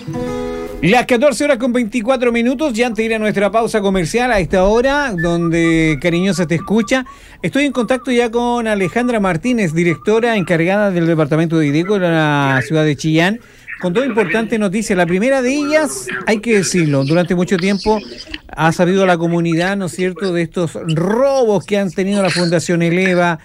Las 14:24, ya antes de ir a nuestra pausa comercial a esta hora, donde Cariñosa te escucha, estoy en contacto ya con Alejandra Martínez, directora encargada del departamento de IDECO de la ciudad de Chillán, con dos importantes noticias. La primera de ellas, hay que decirlo, durante mucho tiempo ha sabido la comunidad, ¿no es cierto?, de estos robos que han tenido la Fundación Eleva.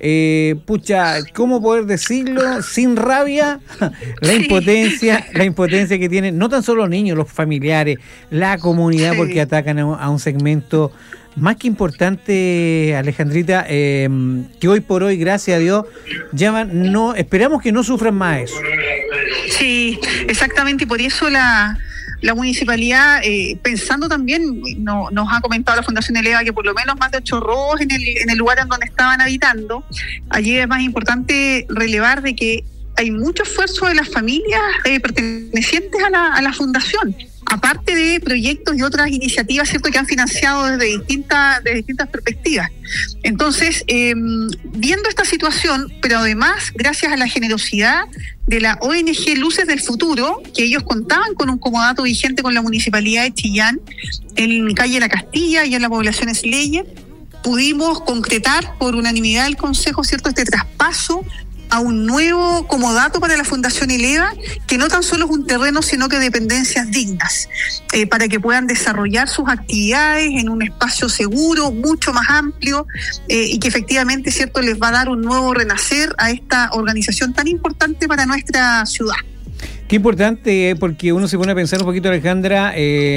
¿Cómo poder decirlo sin rabia? La impotencia que tienen, no tan solo los niños, los familiares, la comunidad, porque atacan a un segmento más que importante, Alejandrita, que hoy por hoy, gracias a Dios, esperamos que no sufran más eso. Sí, exactamente, y por eso la municipalidad, pensando también, nos ha comentado la Fundación Eleva que por lo menos más de 8 robos en el lugar en donde estaban habitando. Allí es más importante relevar de que hay mucho esfuerzo de las familias pertenecientes a la fundación, aparte de proyectos y otras iniciativas, ¿cierto?, que han financiado desde distintas perspectivas. Entonces, viendo esta situación, pero además gracias a la generosidad de la ONG Luces del Futuro, que ellos contaban con un comodato vigente con la Municipalidad de Chillán, en calle La Castilla y en la población Esleyer, pudimos concretar por unanimidad del Consejo, ¿cierto?, este traspaso a un nuevo comodato para la Fundación Eleva, que no tan solo es un terreno, sino que dependencias dignas, para que puedan desarrollar sus actividades en un espacio seguro, mucho más amplio, y que efectivamente, cierto, les va a dar un nuevo renacer a esta organización tan importante para nuestra ciudad. Qué importante, porque uno se pone a pensar un poquito, Alejandra,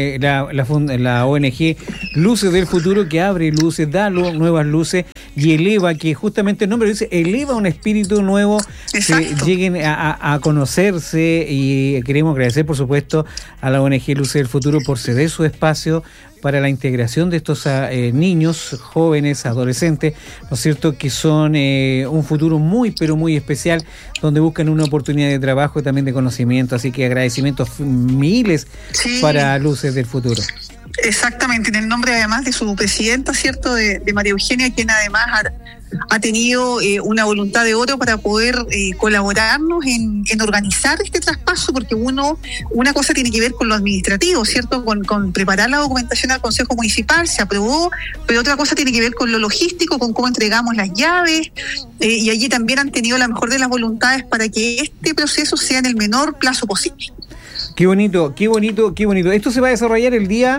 la ONG Luces del Futuro, que abre luces, da nuevas luces y eleva, que justamente el nombre dice, eleva un espíritu nuevo. Exacto. Que lleguen a conocerse, y queremos agradecer, por supuesto, a la ONG Luces del Futuro por ceder su espacio para la integración de estos niños, jóvenes, adolescentes, ¿no es cierto?, que son un futuro muy, pero muy especial, donde buscan una oportunidad de trabajo y también de conocimiento. Así que agradecimientos miles para Luces del Futuro. Exactamente, en el nombre además de su presidenta, ¿cierto?, de María Eugenia, quien además ha tenido una voluntad de oro para poder colaborarnos en organizar este traspaso, porque una cosa tiene que ver con lo administrativo, ¿cierto?, con preparar la documentación al Consejo Municipal, se aprobó, pero otra cosa tiene que ver con lo logístico, con cómo entregamos las llaves, y allí también han tenido la mejor de las voluntades para que este proceso sea en el menor plazo posible. Qué bonito. Esto se va a desarrollar el día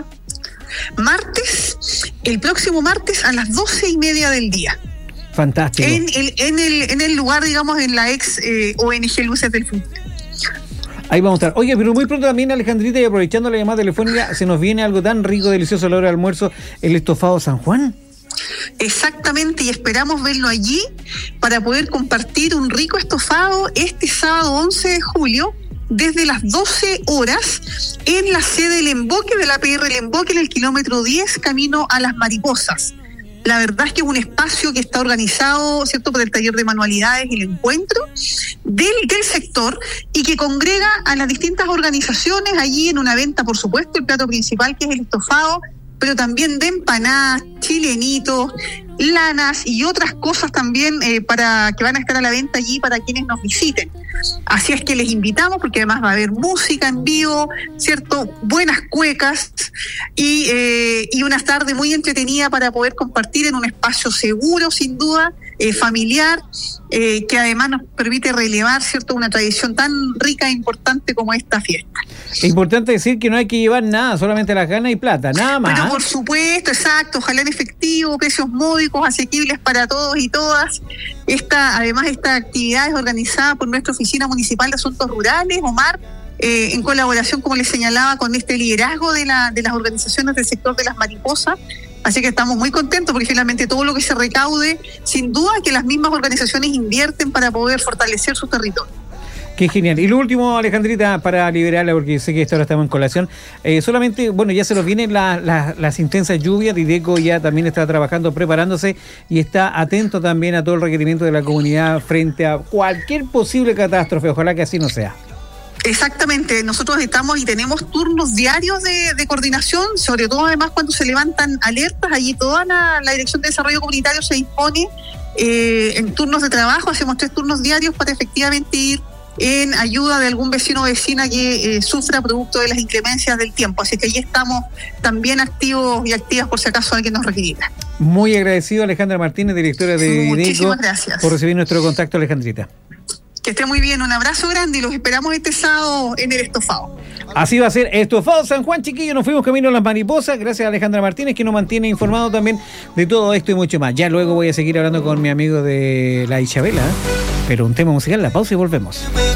el próximo martes a las 12:30 del día. Fantástico. En el lugar, digamos, en la ex ONG Luces del Futuro. Ahí vamos a estar. Oye, pero muy pronto también, Alejandrita, y aprovechando la llamada telefónica, se nos viene algo tan rico, delicioso a la hora del almuerzo, el estofado San Juan. Exactamente, y esperamos verlo allí para poder compartir un rico estofado este sábado 11 de julio, desde las 12 horas, en la sede del Emboque de la APR El Emboque, en el kilómetro 10, camino a Las Mariposas. La verdad es que es un espacio que está organizado, ¿cierto?, por el taller de manualidades y el encuentro del sector, y que congrega a las distintas organizaciones allí en una venta, por supuesto, el plato principal, que es el estofado, pero también de empanadas, chilenitos, lanas y otras cosas también para que van a estar a la venta allí para quienes nos visiten. Así es que les invitamos, porque además va a haber música en vivo, ¿cierto?, buenas cuecas y una tarde muy entretenida para poder compartir en un espacio seguro, sin duda, familiar, que además nos permite relevar, ¿cierto?, una tradición tan rica e importante como esta fiesta. Es importante decir que no hay que llevar nada, solamente las ganas y plata, nada más. Pero por supuesto, exacto, ojalá en efectivo, precios módicos, asequibles para todos y todas. Esta actividad es organizada por nuestra Oficina Municipal de Asuntos Rurales, OMAR, en colaboración, como les señalaba, con este liderazgo de las organizaciones del sector de las mariposas. Así que estamos muy contentos, porque finalmente todo lo que se recaude, sin duda que las mismas organizaciones invierten para poder fortalecer su territorio. Qué genial. Y lo último, Alejandrita, para liberarla, porque sé que esta hora estamos en colación, solamente, bueno, ya se nos vienen las intensas lluvias, IDECO ya también está trabajando, preparándose, y está atento también a todo el requerimiento de la comunidad frente a cualquier posible catástrofe. Ojalá que así no sea. Exactamente, nosotros estamos y tenemos turnos diarios de coordinación, sobre todo además cuando se levantan alertas, allí toda la Dirección de Desarrollo Comunitario se dispone en turnos de trabajo, hacemos 3 turnos diarios para efectivamente ir en ayuda de algún vecino o vecina que sufra producto de las inclemencias del tiempo. Así que ahí estamos también activos y activas por si acaso alguien nos requiriera. Muy agradecido, Alejandra Martínez, directora de IDECO. Muchísimas gracias por recibir nuestro contacto, Alejandrita. Que esté muy bien, un abrazo grande y los esperamos este sábado en el Estofado. Así va a ser Estofado San Juan, chiquillos. Nos fuimos camino a las mariposas. Gracias a Alejandra Martínez, que nos mantiene informado también de todo esto y mucho más. Ya luego voy a seguir hablando con mi amigo de la Isabela, pero un tema musical, la pausa y volvemos.